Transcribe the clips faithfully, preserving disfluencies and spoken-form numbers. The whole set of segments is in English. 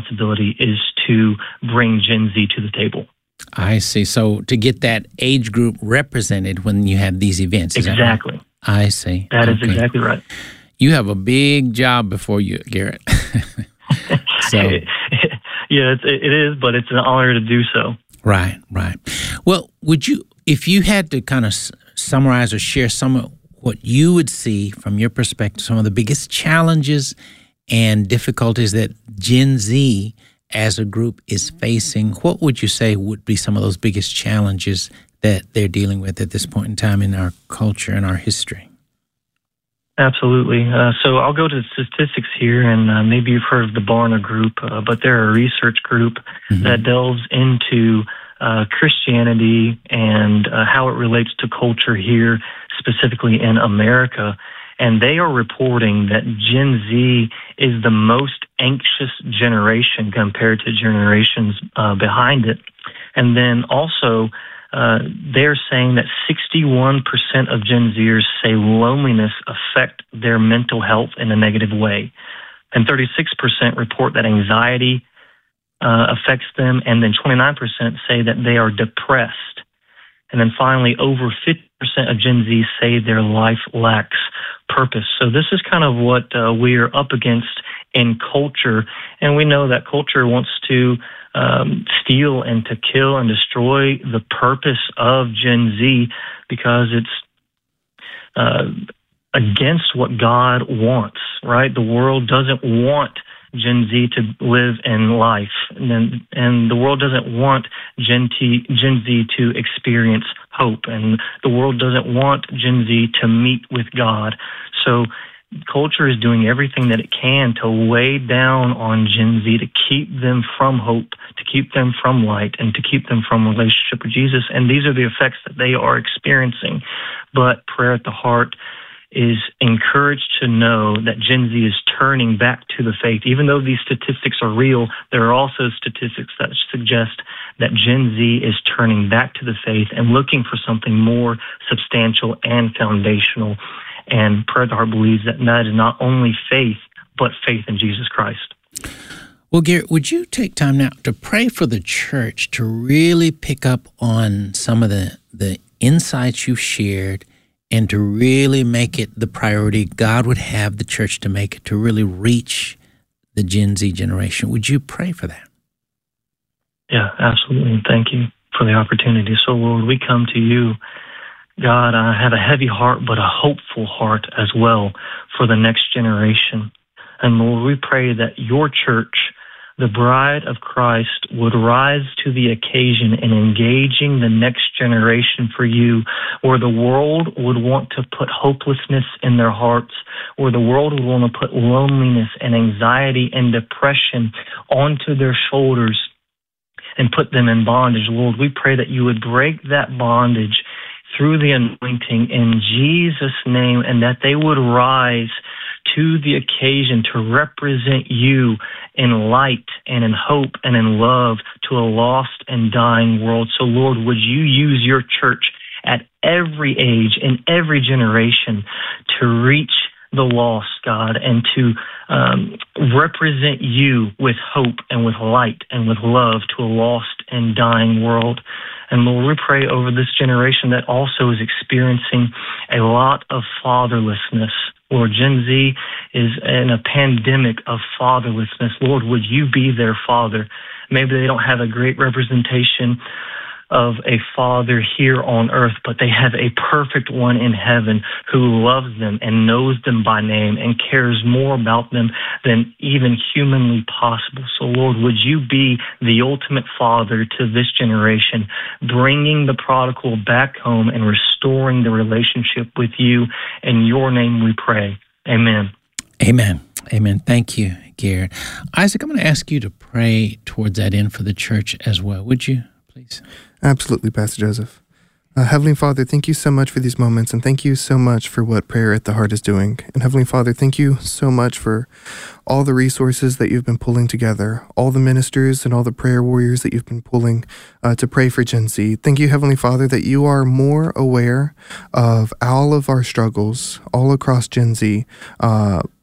responsibility is to bring Gen Z to the table. I see. So to get that age group represented when you have these events. Is Exactly. That right? I see. That okay. is exactly right. You have a big job before you, Garrett. so, yeah, it's, it is, but it's an honor to do so. Right, right. Well, would you, if you had to kind of summarize or share some of what you would see from your perspective, some of the biggest challenges and difficulties that Gen Z as a group is facing, what would you say would be some of those biggest challenges that they're dealing with at this point in time in our culture and our history? Absolutely. Uh, so I'll go to the statistics here, and uh, maybe you've heard of the Barna Group, uh, but they're a research group mm-hmm. that delves into uh, Christianity and uh, how it relates to culture here, specifically in America. And they are reporting that Gen Z is the most anxious generation compared to generations uh, behind it. And then also, uh, they're saying that sixty-one percent of Gen Zers say loneliness affect their mental health in a negative way. And thirty-six percent report that anxiety uh, affects them. And then twenty-nine percent say that they are depressed. And then finally, over fifty percent of Gen Z say their life lacks purpose. So this is kind of what uh, we are up against in culture. And we know that culture wants to um, steal and to kill and destroy the purpose of Gen Z because it's uh, against what God wants, right? The world doesn't want Gen Z to live in life, and, and the world doesn't want Gen, T, Gen Z to experience hope, and the world doesn't want Gen Z to meet with God. So culture is doing everything that it can to weigh down on Gen Z, to keep them from hope, to keep them from light, and to keep them from relationship with Jesus. And these are the effects that they are experiencing. But Prayer at the Heart is encouraged to know that Gen Z is turning back to the faith. Even though these statistics are real, there are also statistics that suggest that Gen Z is turning back to the faith and looking for something more substantial and foundational. And Prayer at the Heart believes that that is not only faith, but faith in Jesus Christ. Well, Garrett, would you take time now to pray for the church to really pick up on some of the, the insights you've shared and to really make it the priority God would have the church to make it, to really reach the Gen Z generation? Would you pray for that? Yeah, absolutely. And thank you for the opportunity. So, Lord, we come to you. God, I have a heavy heart, but a hopeful heart as well for the next generation. And Lord, we pray that your church, the bride of Christ, would rise to the occasion in engaging the next generation for you, where the world would want to put hopelessness in their hearts, where the world would want to put loneliness and anxiety and depression onto their shoulders and put them in bondage. Lord, we pray that you would break that bondage through the anointing in Jesus' name, and that they would rise to the occasion to represent you in light and in hope and in love to a lost and dying world. So, Lord, would you use your church at every age, in every generation, to reach the lost, God, and to um, represent you with hope and with light and with love to a lost and dying world. And Lord, we pray over this generation that also is experiencing a lot of fatherlessness. Lord, Gen Z is in a pandemic of fatherlessness. Lord, would you be their father? Maybe they don't have a great representation of a father here on earth, but they have a perfect one in heaven who loves them and knows them by name and cares more about them than even humanly possible. So, Lord, would you be the ultimate father to this generation, bringing the prodigal back home and restoring the relationship with you? In your name we pray. Amen. Amen. Amen. Thank you, Garrett. Isaac, I'm going to ask you to pray towards that end for the church as well. Would you, please? Absolutely, Pastor Joseph. Uh, Heavenly Father, thank you so much for these moments, and thank you so much for what Prayer at the Heart is doing. And Heavenly Father, thank you so much for all the resources that you've been pulling together, all the ministers and all the prayer warriors that you've been pulling uh, to pray for Gen Z. Thank you, Heavenly Father, that you are more aware of all of our struggles all across Gen Z, uh,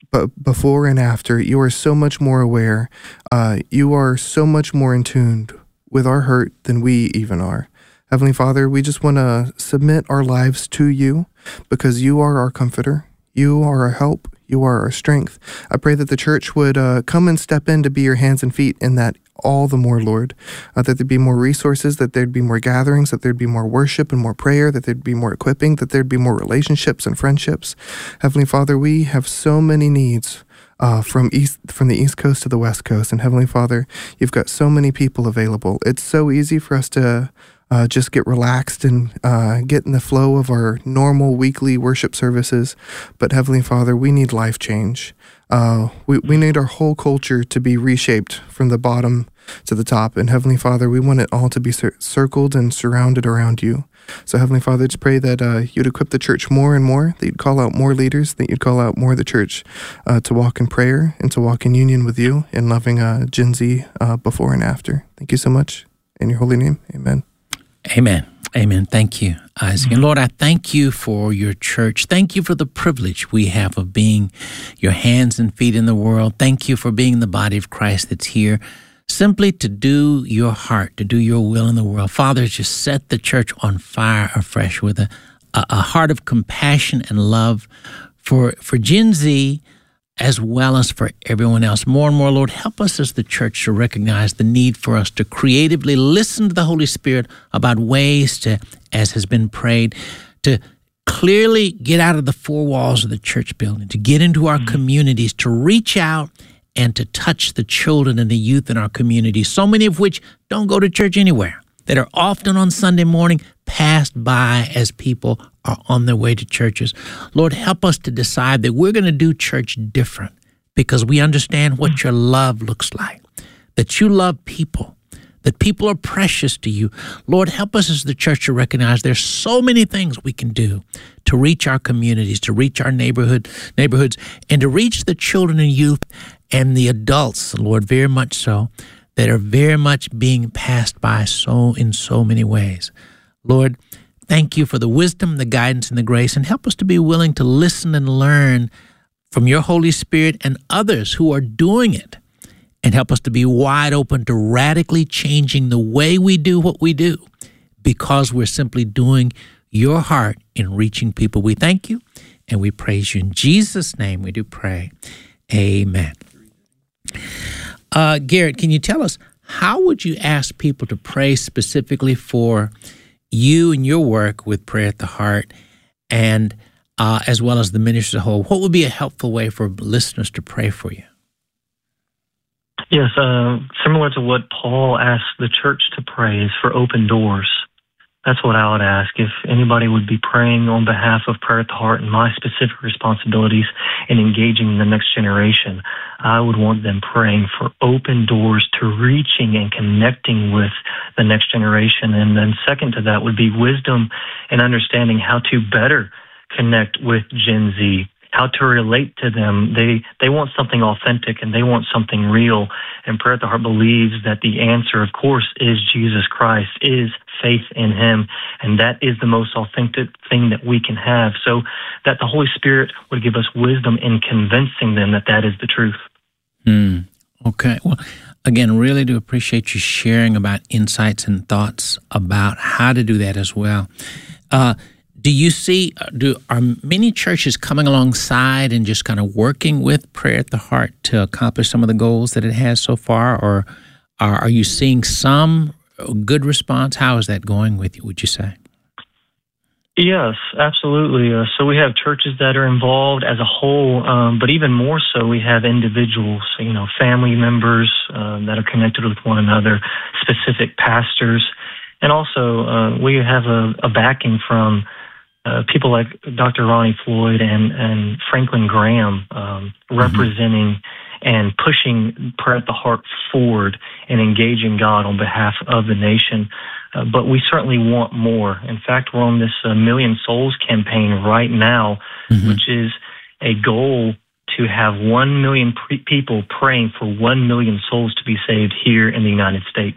but before and after, you are so much more aware. Uh, you are so much more in tune with our hurt than we even are. Heavenly Father, we just want to submit our lives to you because you are our comforter. You are our help. You are our strength. I pray that the church would uh, come and step in to be your hands and feet in that all the more, Lord, uh, that there'd be more resources, that there'd be more gatherings, that there'd be more worship and more prayer, that there'd be more equipping, that there'd be more relationships and friendships. Heavenly Father, we have so many needs uh, from east from the East Coast to the West Coast. And Heavenly Father, you've got so many people available. It's so easy for us to Uh, just get relaxed and uh, get in the flow of our normal weekly worship services. But Heavenly Father, we need life change. Uh, we, we need our whole culture to be reshaped from the bottom to the top. And Heavenly Father, we want it all to be cir- circled and surrounded around you. So Heavenly Father, just pray that uh, you'd equip the church more and more, that you'd call out more leaders, that you'd call out more of the church uh, to walk in prayer and to walk in union with you in loving uh, Gen Z uh, before and after. Thank you so much. In your holy name, amen. Amen. Amen. Thank you, Isaac. And Lord, I thank you for your church. Thank you for the privilege we have of being your hands and feet in the world. Thank you for being the body of Christ that's here simply to do your heart, to do your will in the world. Father, just set the church on fire afresh with a, a, a heart of compassion and love for, for Gen Z, as well as for everyone else. More and more, Lord, help us as the church to recognize the need for us to creatively listen to the Holy Spirit about ways to, as has been prayed, to clearly get out of the four walls of the church building, to get into our mm-hmm. communities, to reach out and to touch the children and the youth in our communities, so many of which don't go to church anywhere, that are often on Sunday morning passed by as people are on their way to churches. Lord, help us to decide that we're going to do church different because we understand what your love looks like, that you love people, that people are precious to you. Lord, help us as the church to recognize there's so many things we can do to reach our communities, to reach our neighborhood neighborhoods, and to reach the children and youth and the adults, Lord, very much so, that are very much being passed by so in so many ways. Lord, thank you for the wisdom, the guidance, and the grace, and help us to be willing to listen and learn from your Holy Spirit and others who are doing it, and help us to be wide open to radically changing the way we do what we do because we're simply doing your heart in reaching people. We thank you and we praise you. In Jesus' name we do pray. Amen. Uh, Garrett, can you tell us, how would you ask people to pray specifically for you and your work with Prayer at the Heart, and uh, as well as the ministry as a whole? What would be a helpful way for listeners to pray for you? Yes, uh, similar to what Paul asked the church to pray is for open doors. That's what I would ask. If anybody would be praying on behalf of Prayer at the Heart and my specific responsibilities in engaging the next generation, I would want them praying for open doors to reaching and connecting with the next generation. And then second to that would be wisdom and understanding how to better connect with Gen Z, how to relate to them. They they want something authentic and they want something real. And Prayer at the Heart believes that the answer, of course, is Jesus Christ, is faith in him. And that is the most authentic thing that we can have. So that the Holy Spirit would give us wisdom in convincing them that that is the truth. Mm, okay. Well, again, really do appreciate you sharing about insights and thoughts about how to do that as well. Uh, Do you see, do are many churches coming alongside and just kind of working with Prayer at the Heart to accomplish some of the goals that it has so far, or are, are you seeing some good response? How is that going with you, would you say? Yes, absolutely. Uh, so we have churches that are involved as a whole, um, but even more so, we have individuals, you know, family members uh, that are connected with one another, specific pastors, and also uh, we have a, a backing from Uh, people like Doctor Ronnie Floyd and, and Franklin Graham um, representing mm-hmm. and pushing Prayer at the Heart forward and engaging God on behalf of the nation. Uh, but we certainly want more. In fact, we're on this uh, Million Souls campaign right now, mm-hmm. which is a goal to have one million pre- people praying for one million souls to be saved here in the United States.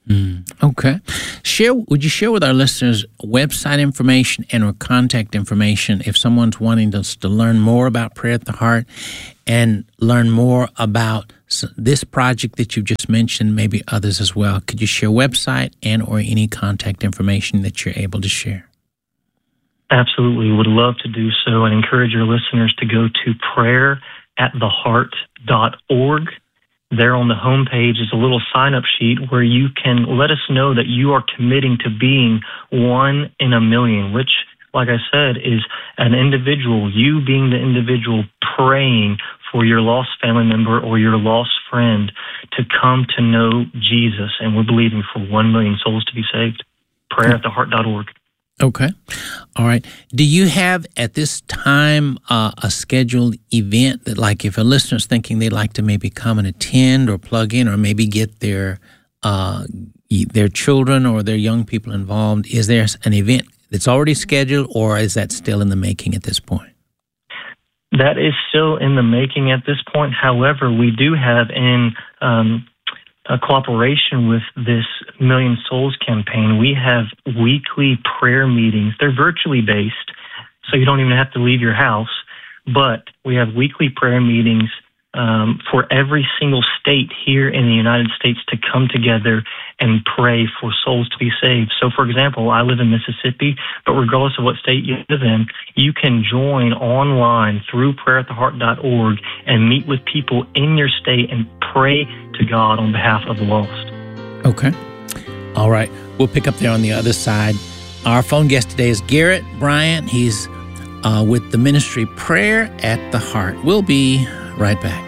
Mm, okay. Share. Would you share with our listeners website information and or contact information if someone's wanting to, to learn more about Prayer at the Heart and learn more about this project that you just mentioned, maybe others as well? Could you share website and or any contact information that you're able to share? Absolutely. Would love to do so and encourage your listeners to go to prayer at the heart dot org. There on the homepage is a little sign-up sheet where you can let us know that you are committing to being one in a million, which, like I said, is an individual, you being the individual praying for your lost family member or your lost friend to come to know Jesus. And we're believing for one million souls to be saved. prayer at the heart dot org. Okay. All right. Do you have at this time uh, a scheduled event that, like, if a listener's thinking they'd like to maybe come and attend or plug in or maybe get their uh, their children or their young people involved, is there an event that's already scheduled, or is that still in the making at this point? That is still in the making at this point. However, we do have in um, a cooperation with this Million Souls campaign, we have weekly prayer meetings. They're virtually based, so you don't even have to leave your house. But we have weekly prayer meetings um, for every single state here in the United States to come together and pray for souls to be saved. So, for example, I live in Mississippi, but regardless of what state you live in, you can join online through prayer at the heart dot org and meet with people in your state and pray to God on behalf of the lost. Okay. All right. We'll pick up there on the other side. Our phone guest today is Garrett Bryant. He's uh, with the ministry Prayer at the Heart. We'll be right back.